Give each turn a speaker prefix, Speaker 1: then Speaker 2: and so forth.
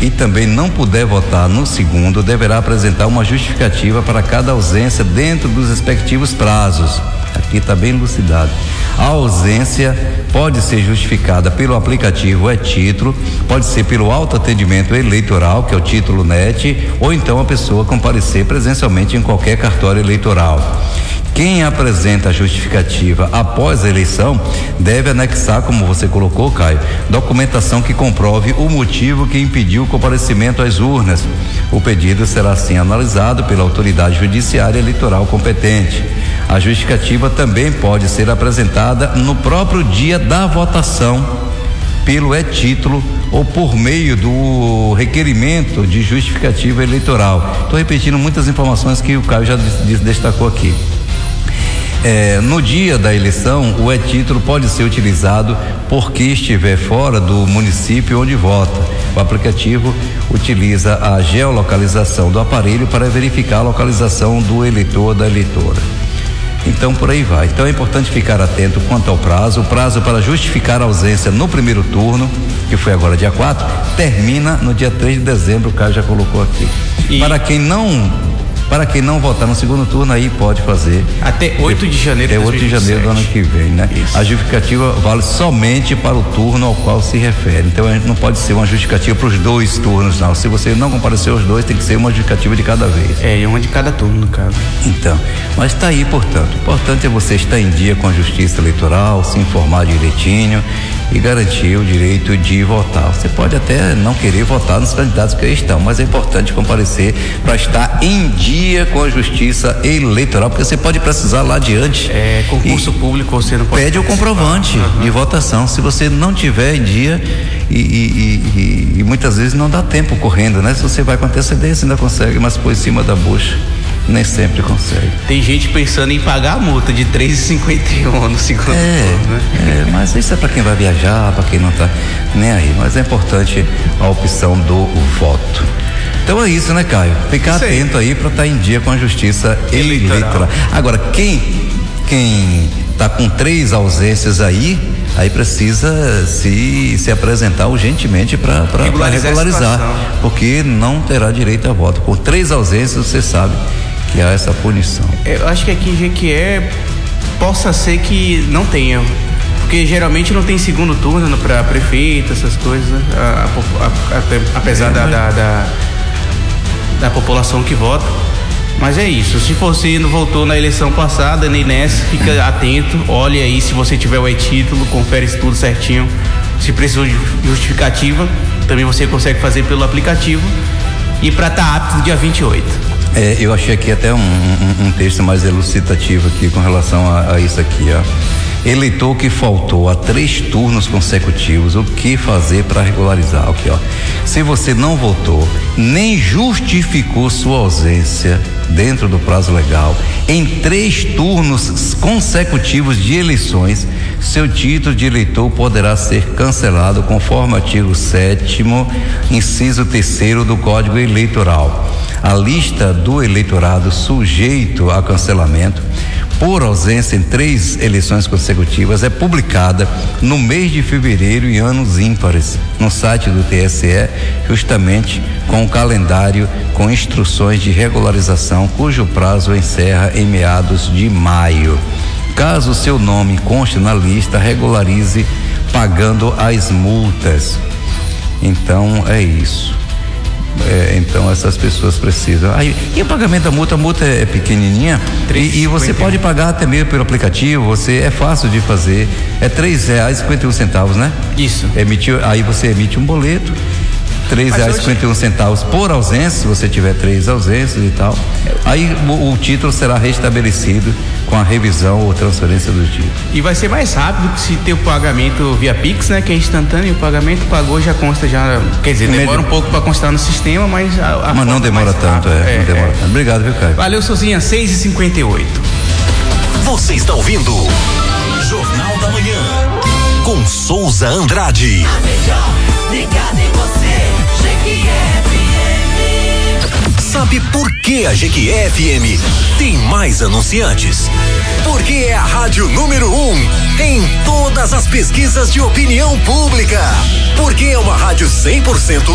Speaker 1: e também não puder votar no segundo, deverá apresentar uma justificativa para cada ausência dentro dos respectivos prazos. Aqui está bem elucidado. A ausência pode ser justificada pelo aplicativo e-Título, pode ser pelo autoatendimento eleitoral, que é o Título NET, ou então a pessoa comparecer presencialmente em qualquer cartório eleitoral. Quem apresenta a justificativa após a eleição deve anexar, como você colocou, Caio, documentação que comprove o motivo que impediu o comparecimento às urnas. O pedido será assim analisado pela autoridade judiciária eleitoral competente. A justificativa também pode ser apresentada no próprio dia da votação, pelo e-Título ou por meio do requerimento de justificativa eleitoral. Estou repetindo muitas informações que o Caio já destacou aqui. No dia da eleição, o e-Título pode ser utilizado por quem estiver fora do município onde vota. O aplicativo utiliza a geolocalização do aparelho para verificar a localização do eleitor ou da eleitora. Então, por aí vai. Então, é importante ficar atento quanto ao prazo. O prazo para justificar a ausência no primeiro turno, que foi agora dia 4, termina no dia 3 de dezembro, o Caio já colocou aqui. Para quem não votar no segundo turno, aí pode fazer. Até 8 de janeiro de 2017. Até 8 de janeiro do ano que vem, né? Isso. A justificativa vale somente para o turno ao qual se refere. Então, não pode ser uma justificativa para os 2 turnos, não. Se você não compareceu aos 2, tem que ser uma justificativa de cada vez.
Speaker 2: E uma de cada turno, no caso.
Speaker 1: Então, mas está aí, portanto. O importante é você estar em dia com a Justiça Eleitoral, se informar direitinho e garantir o direito de votar. Você pode até não querer votar nos candidatos que aí estão, mas é importante comparecer para estar em dia com a Justiça Eleitoral, porque você pode precisar lá adiante.
Speaker 2: Concurso público, você não pode.
Speaker 1: Pede o comprovante de votação. Se você não tiver em dia e muitas vezes não dá tempo correndo, né? Se você vai com antecedência, ainda consegue, mas por cima da bucha nem sempre consegue.
Speaker 2: Tem gente pensando em pagar a multa de R$3,51 no segundo turno, né?
Speaker 1: Mas isso é para quem vai viajar, para quem não tá nem aí. Mas é importante a opção do voto. Então é isso, né, Caio? Ficar atento aí para estar em dia com a Justiça Eleitoral. Agora, quem tá com 3 ausências aí precisa se apresentar urgentemente para regularizar, porque não terá direito a voto. Com 3 ausências, você sabe que há essa punição.
Speaker 2: Eu acho que aqui em Jequié possa ser que não tenha, porque geralmente não tem segundo turno para prefeito, essas coisas, né? Apesar da população que vota. Mas é isso, se você não votou na eleição passada, nem nessa, fica atento, olhe aí, se você tiver o e-Título, confere isso tudo certinho. Se precisou de justificativa, também você consegue fazer pelo aplicativo. E para estar apto no dia 28.
Speaker 1: Eu achei aqui até um texto mais elucidativo aqui com relação a isso aqui, ó. Eleitor que faltou a 3 turnos consecutivos, o que fazer para regularizar? Aqui, ó. Se você não votou, nem justificou sua ausência dentro do prazo legal em 3 turnos consecutivos de eleições, seu título de eleitor poderá ser cancelado conforme o artigo 7º, inciso 3º do Código Eleitoral. A lista do eleitorado sujeito a cancelamento por ausência em 3 eleições consecutivas é publicada no mês de fevereiro em anos ímpares no site do TSE, justamente com o calendário com instruções de regularização cujo prazo encerra em meados de maio. Caso seu nome conste na lista, regularize pagando as multas. Então é isso. Então essas pessoas precisam. E o pagamento da multa? A multa é pequenininha e você pode pagar até mesmo pelo aplicativo. É fácil de fazer. É R$3,51, né?
Speaker 2: Isso.
Speaker 1: Aí você emite um boleto. R$3,51 por ausência, se você tiver 3 ausências e tal. Aí o título será restabelecido com a revisão ou transferência do título.
Speaker 2: E vai ser mais rápido que se ter o pagamento via Pix, né? Que é instantâneo, o pagamento pagou já consta já, quer dizer, demora um pouco para constar no sistema, mas
Speaker 1: mas não demora tanto, não demora tanto. Obrigado, viu, Caio?
Speaker 2: Valeu, Sozinha, 6h58.
Speaker 3: Você está ouvindo Jornal da Manhã com Souza Andrade.
Speaker 4: A melhor ligada em você, Jequié FM.
Speaker 3: Sabe por que a Jequié FM tem mais anunciantes? Porque é a rádio número 1 em todas as pesquisas de opinião pública. Porque é uma rádio 100%